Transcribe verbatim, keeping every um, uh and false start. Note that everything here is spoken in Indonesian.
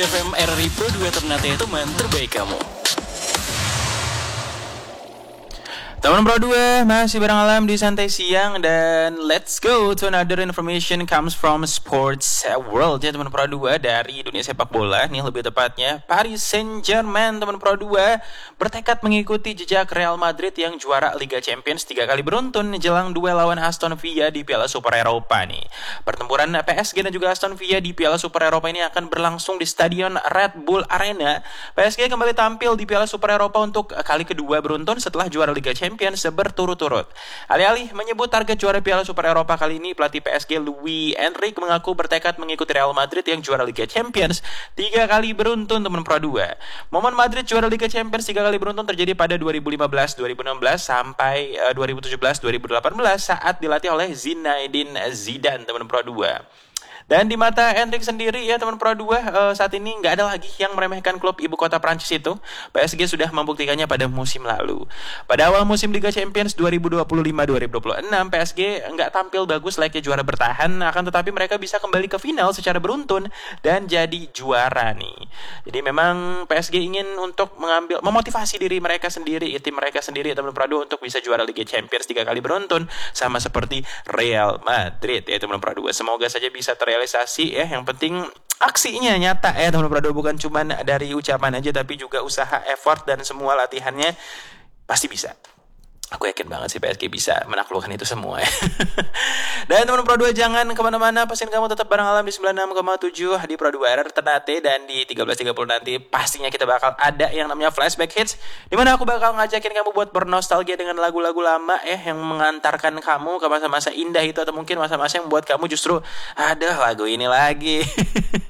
F M R R I Pro dua Ternate teman terbaik kamu. Teman Pro dua masih bareng Alam di Santai Siang. Dan let's go to another information comes from sports world ya teman Pro dua, dari dunia sepak bola. Nih lebih tepatnya Paris Saint-Germain teman Pro dua bertekad mengikuti jejak Real Madrid yang juara Liga Champions tiga kali beruntun jelang duel lawan Aston Villa di Piala Super Eropa nih. Pertempuran P S G dan juga Aston Villa di Piala Super Eropa ini akan berlangsung di Stadion Red Bull Arena. P S G kembali tampil di Piala Super Eropa untuk kali kedua beruntun setelah juara Liga Champions berturut-turut. Alih-alih menyebut target juara Piala Super Eropa kali ini, pelatih P S G Luis Enrique mengaku bertekad mengikuti Real Madrid yang juara Liga Champions tiga kali beruntun teman Pro dua. Momen Madrid juara Liga Champions tiga kali beruntun terjadi pada dua ribu lima belas, dua ribu enam belas sampai uh, dua ribu tujuh belas, dua ribu delapan belas saat dilatih oleh Zinedine Zidane teman Pro dua. Dan di mata Enrique sendiri ya teman Pro dua, uh, saat ini nggak ada lagi yang meremehkan klub ibu kota Prancis itu. P S G sudah membuktikannya pada musim lalu. Pada awal musim Liga Champions dua ribu dua puluh lima dua ribu dua puluh enam, P S G nggak tampil bagus layaknya juara bertahan, akan tetapi mereka bisa kembali ke final secara beruntun dan jadi juara nih. Jadi memang P S G ingin untuk mengambil, memotivasi diri mereka sendiri, tim mereka sendiri teman Pro dua untuk bisa juara Liga Champions tiga kali beruntun sama seperti Real Madrid ya teman Pro dua. Semoga saja bisa terrealisasi realisasi ya, yang penting aksinya nyata ya teman Pro dua, bukan cuman dari ucapan aja tapi juga usaha, effort dan semua latihannya pasti bisa. Aku yakin banget sih P S G bisa menaklukkan itu semua ya. Dan teman Pro dua jangan kemana-mana, pastiin kamu tetap bareng Alam di sembilan puluh enam koma tujuh di Pro dua R R Ternate. Dan di tiga belas tiga puluh nanti pastinya kita bakal ada yang namanya Flashback Hits, dimana aku bakal ngajakin kamu buat bernostalgia dengan lagu-lagu lama ya, yang mengantarkan kamu ke masa-masa indah itu, atau mungkin masa-masa yang membuat kamu justru ada lagu ini lagi.